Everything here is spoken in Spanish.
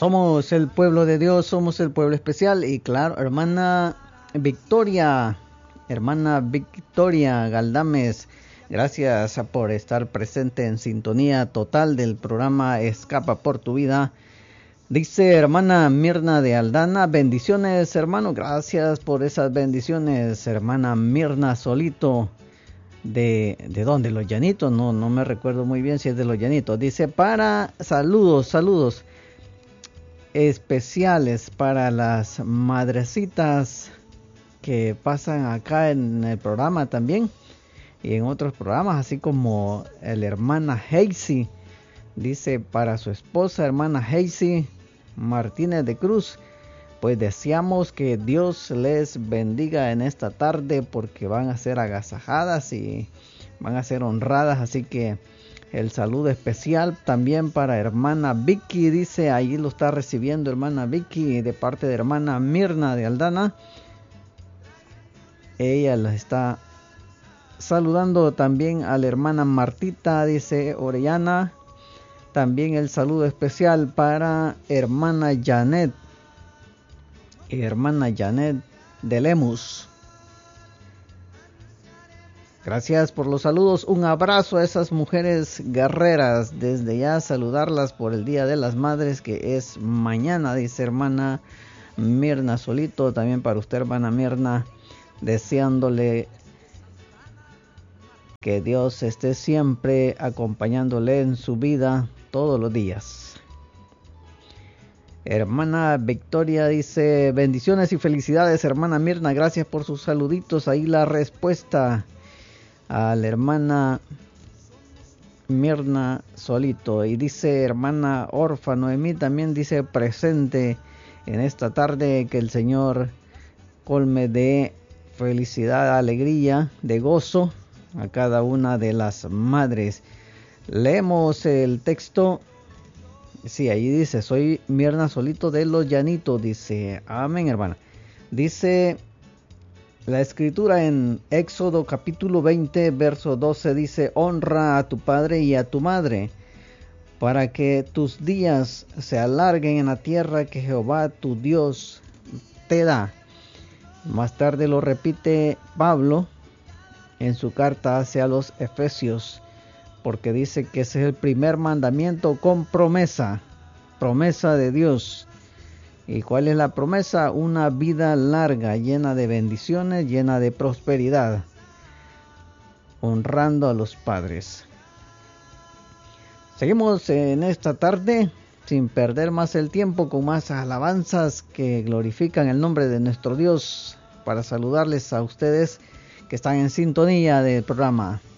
Somos el pueblo de Dios, somos el pueblo especial. Y claro, hermana Victoria Galdames, gracias por estar presente en sintonía total del programa Escapa por tu vida. Dice hermana Mirna de Aldana, bendiciones hermano, gracias por esas bendiciones, hermana Mirna Solito. ¿De dónde? Los Llanitos, no me recuerdo muy bien si es de Los Llanitos. Dice para saludos especiales para las madrecitas que pasan acá en el programa también y en otros programas, así como la hermana Heisy. Dice para su esposa hermana Heisy Martínez de Cruz, pues deseamos que Dios les bendiga en esta tarde porque van a ser agasajadas y van a ser honradas, así que el saludo especial también para hermana Vicky, dice, ahí lo está recibiendo hermana Vicky de parte de hermana Mirna de Aldana. Ella la está saludando también a la hermana Martita, dice Orellana. También el saludo especial para hermana Janet de Lemus. Gracias por los saludos, un abrazo a esas mujeres guerreras, desde ya saludarlas por el Día de las Madres que es mañana, dice hermana Mirna Solito, también para usted hermana Mirna, deseándole que Dios esté siempre acompañándole en su vida todos los días. Hermana Victoria dice bendiciones y felicidades hermana Mirna, gracias por sus saluditos, ahí la respuesta a la hermana Mirna Solito. Y dice hermana Orfa Noemí también dice presente en esta tarde, que el Señor colme de felicidad, alegría, de gozo a cada una de las madres. Leemos el texto. Sí, ahí dice, soy Mirna Solito de Los Llanitos, dice, amén hermana. Dice la escritura en Éxodo capítulo 20, verso 12, dice, honra a tu padre y a tu madre, para que tus días se alarguen en la tierra que Jehová tu Dios te da. Más tarde lo repite Pablo en su carta hacia los Efesios, porque dice que ese es el primer mandamiento con promesa de Dios. ¿Y cuál es la promesa? Una vida larga, llena de bendiciones, llena de prosperidad, honrando a los padres. Seguimos en esta tarde, sin perder más el tiempo, con más alabanzas que glorifican el nombre de nuestro Dios, para saludarles a ustedes que están en sintonía del programa.